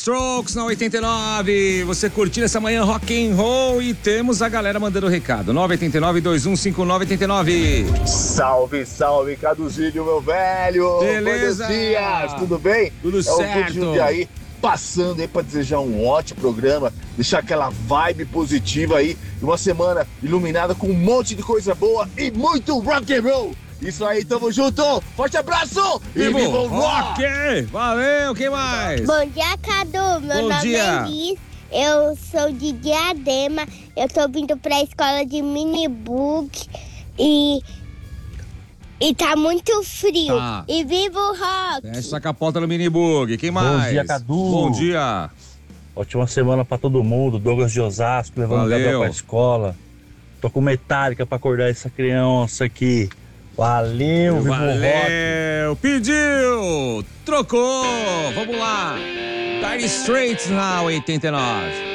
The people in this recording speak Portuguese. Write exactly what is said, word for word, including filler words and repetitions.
Strokes na oitenta e nove, você curtindo essa manhã rock and roll e temos a galera mandando recado, nove oito nove, dois um cinco nove oito nove. Salve, salve, Caduzinho, meu velho. Beleza? Buenos dias, tudo bem? Tudo é certo. É o aí passando aí pra desejar um ótimo programa, deixar aquela vibe positiva aí, uma semana iluminada com um monte de coisa boa e muito rock and roll. Isso aí, tamo junto! Forte abraço! E Vivo viva o rock! Ok, valeu, quem mais? Bom dia, Cadu. Meu Bom nome dia. é Liz. Eu sou de Diadema. Eu tô vindo pra escola de Minibug e... E tá muito frio. Tá. E viva o rock! Fecha essa capota no minibug, quem mais? Bom dia, Cadu. Bom dia. Ótima semana pra todo mundo. Douglas de Osasco, levando o Valeu. Gabriel pra escola. Tô com Metallica pra acordar essa criança aqui. Valeu, viva o rock. Valeu, pediu, trocou, vamos lá. Dire Straits na oitenta e nove.